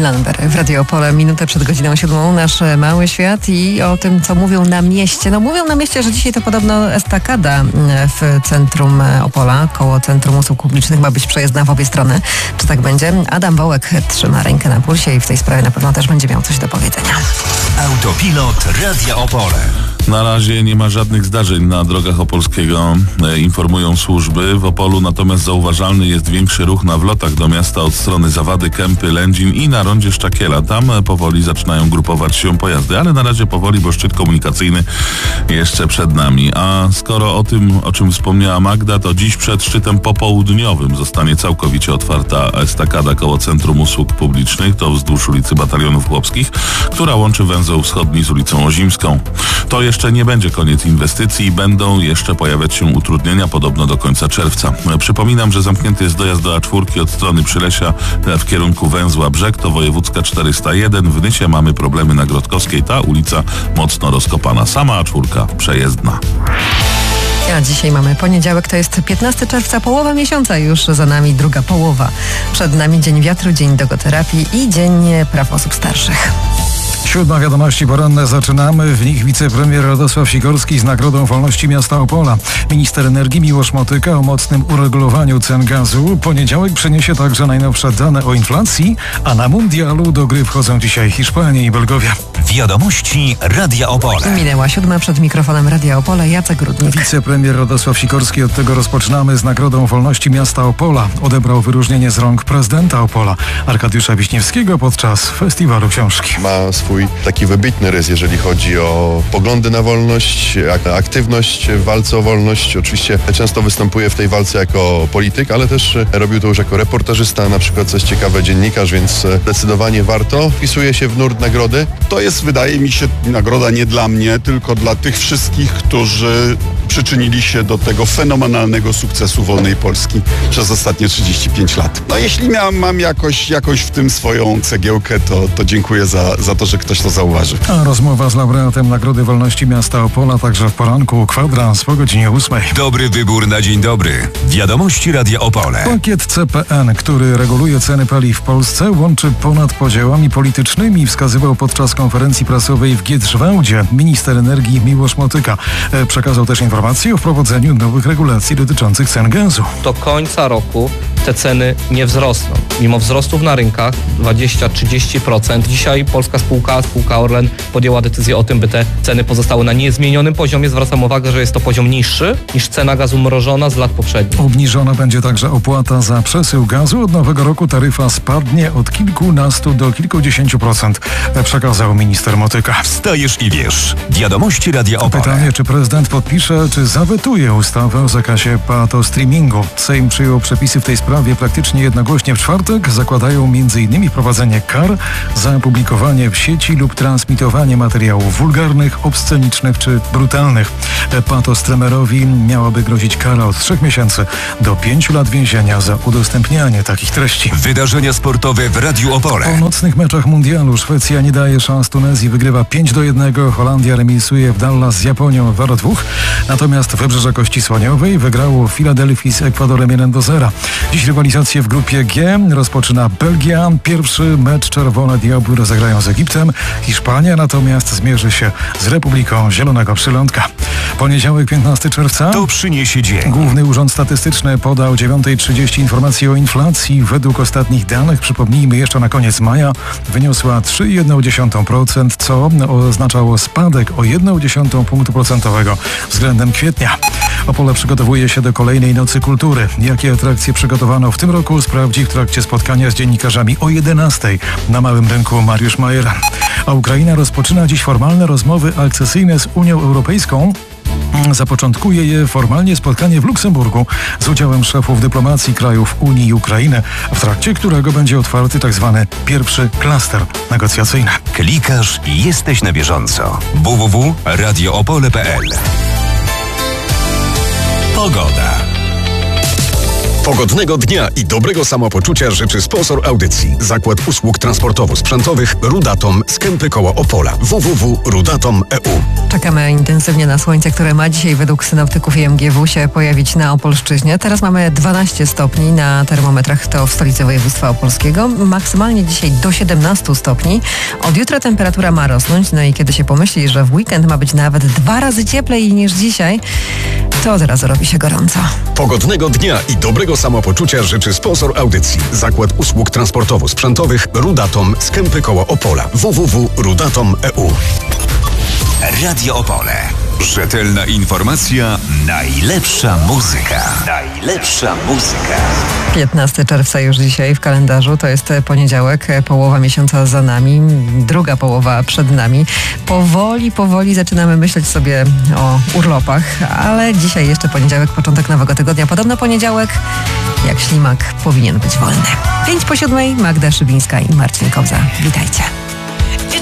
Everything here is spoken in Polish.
Lamber w Radio Opole. Minutę przed godziną 7. Nasz mały świat i o tym, co mówią na mieście. No mówią na mieście, że dzisiaj to podobno estakada w centrum Opola, koło Centrum Usług Publicznych ma być przejezdna w obie strony. Czy tak będzie? Adam Wołek trzyma rękę na pulsie i w tej sprawie na pewno też będzie miał coś do powiedzenia. Autopilot Radia Opole. Na razie nie ma żadnych zdarzeń na drogach Opolskiego, informują służby. W Opolu natomiast zauważalny jest większy ruch na wlotach do miasta od strony Zawady, Kępy, Lędzin i na rondzie Szczakiela. Tam powoli zaczynają grupować się pojazdy, ale na razie powoli, bo szczyt komunikacyjny jeszcze przed nami. A skoro o tym, o czym wspomniała Magda, to dziś przed szczytem popołudniowym zostanie całkowicie otwarta estakada koło Centrum Usług Publicznych, to wzdłuż ulicy Batalionów Chłopskich, która łączy węzeł wschodni z ulicą Ozimską. To jeszcze nie będzie koniec inwestycji, będą jeszcze pojawiać się utrudnienia podobno do końca czerwca. Przypominam, że zamknięty jest dojazd do A4 od strony Przylesia w kierunku węzła Brzeg, to wojewódzka 401. W Nysie mamy problemy na Grodkowskiej, ta ulica mocno rozkopana. Sama A4 przejezdna. A dzisiaj mamy poniedziałek, to jest 15 czerwca, połowa miesiąca już za nami, druga połowa. Przed nami Dzień Wiatru, Dzień Dogoterapii i Dzień Praw Osób Starszych. 7 wiadomości poranne zaczynamy. W nich wicepremier Radosław Sikorski z Nagrodą Wolności Miasta Opola. Minister energii Miłosz Motyka o mocnym uregulowaniu cen gazu. Poniedziałek przyniesie także najnowsze dane o inflacji, a na mundialu do gry wchodzą dzisiaj Hiszpania i Belgowia. Wiadomości Radia Opole. Minęła 7, przed mikrofonem Radia Opole Jacek Rudnik. Wicepremier Radosław Sikorski, od tego rozpoczynamy, z Nagrodą Wolności Miasta Opola. Odebrał wyróżnienie z rąk prezydenta Opola Arkadiusza Wiśniewskiego podczas festiwalu książki. Ma swój taki wybitny rys, jeżeli chodzi o poglądy na wolność, aktywność w walce o wolność. Oczywiście często występuje w tej walce jako polityk, ale też robił to już jako reportażysta, na przykład coś ciekawe, dziennikarz, więc zdecydowanie warto. Wpisuje się w nurt nagrody. To jest, wydaje mi się, nagroda nie dla mnie, tylko dla tych wszystkich, którzy przyczynili się do tego fenomenalnego sukcesu wolnej Polski przez ostatnie 35 lat. No jeśli mam jakoś w tym swoją cegiełkę, to dziękuję za to, że ktoś to zauważy. A rozmowa z laureatem Nagrody Wolności Miasta Opola także w poranku, kwadrans po godzinie 8. Dobry wybór na dzień dobry. Wiadomości Radia Opole. Pakiet CPN, który reguluje ceny paliw w Polsce, łączy ponad podziałami politycznymi, wskazywał podczas konferencji prasowej w Giedrzwałdzie minister energii Miłosz Motyka. Przekazał też informację o wprowadzeniu nowych regulacji dotyczących cen gazu. Do końca roku te ceny nie wzrosną. Mimo wzrostów na rynkach 20-30%. Dzisiaj polska spółka Orlen podjęła decyzję o tym, by te ceny pozostały na niezmienionym poziomie. Zwracam uwagę, że jest to poziom niższy niż cena gazu mrożona z lat poprzednich. Obniżona będzie także opłata za przesył gazu. Od nowego roku taryfa spadnie od kilkunastu do kilkudziesięciu procent, przekazał minister Motyka. Wstajesz i wiesz. Wiadomości Radia Opole. Pytanie, czy prezydent podpisze, czy zawetuje ustawę o zakazie patostreamingu. Sejm przyjął przepisy w tej sprawie praktycznie jednogłośnie w czwartek. Zakładają m.in. wprowadzenie kar za publikowanie w sieci lub transmitowanie materiałów wulgarnych, obscenicznych czy brutalnych. Patostreamerowi miałaby grozić kara od 3 miesięcy do 5 lat więzienia za udostępnianie takich treści. Wydarzenia sportowe w Radiu Opole. Po nocnych meczach mundialu Szwecja nie daje szans Tunezji, wygrywa 5-1. Holandia remisuje w Dallas z Japonią 2-2. Natomiast Wybrzeże Kości Słoniowej wygrało w Filadelfii z Ekwadorem 1-0. Dziś rywalizację w grupie G rozpoczyna Belgia. Pierwszy mecz Czerwone Diabły rozegrają z Egiptem. Hiszpania natomiast zmierzy się z Republiką Zielonego Przylądka. Poniedziałek 15 czerwca. To przyniesie dzień. Główny Urząd Statystyczny podał 9:30 informacje o inflacji. Według ostatnich danych, przypomnijmy, jeszcze na koniec maja wyniosła 3,1%, co oznaczało spadek o 0,1 punktu procentowego względem kwietnia. Opole przygotowuje się do kolejnej Nocy Kultury. Jakie atrakcje przygotowano w tym roku, sprawdzi w trakcie spotkania z dziennikarzami o 11:00 na Małym Rynku Mariusz Majer. A Ukraina rozpoczyna dziś formalne rozmowy akcesyjne z Unią Europejską. Zapoczątkuje je formalnie spotkanie w Luksemburgu z udziałem szefów dyplomacji krajów Unii i Ukrainy, w trakcie którego będzie otwarty tzw. pierwszy klaster negocjacyjny. Klikasz i jesteś na bieżąco. www.radioopole.pl. Pogoda. Pogodnego dnia i dobrego samopoczucia życzy sponsor audycji. Zakład Usług Transportowo-Sprzętowych Rudatom z Kępy koło Opola. www.rudatom.eu. Czekamy intensywnie na słońce, które ma dzisiaj według synoptyków i MGW się pojawić na Opolszczyźnie. Teraz mamy 12 stopni na termometrach, to w stolicy województwa opolskiego. Maksymalnie dzisiaj do 17 stopni. Od jutra temperatura ma rosnąć, no i kiedy się pomyśli, że w weekend ma być nawet 2 razy cieplej niż dzisiaj, to od razu robi się gorąco. Pogodnego dnia i dobrego samopoczucia życzy sponsor audycji. Zakład Usług Transportowo-Sprzętowych Rudatom z Kępy koło Opola. www.rudatom.eu. Radio Opole. Rzetelna informacja, najlepsza muzyka. Najlepsza muzyka. 15 czerwca już dzisiaj w kalendarzu, to jest poniedziałek, połowa miesiąca za nami, druga połowa przed nami. Powoli zaczynamy myśleć sobie o urlopach, ale dzisiaj jeszcze poniedziałek, początek nowego tygodnia. Podobno poniedziałek, jak ślimak, powinien być wolny. 6:55, Magda Szybińska i Marcin Kobza. Witajcie.